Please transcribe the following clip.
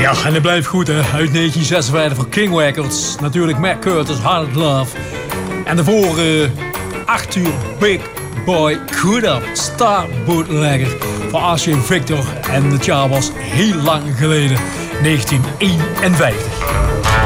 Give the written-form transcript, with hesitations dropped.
Ja, en het blijft goed, hè. Uit 1956 voor King Records. Natuurlijk Mac Curtis, Hard Love. En daarvoor Arthur Big Boy Crudup, Star Bootlegger voor Asje Victor. En het jaar was heel lang geleden, 1951.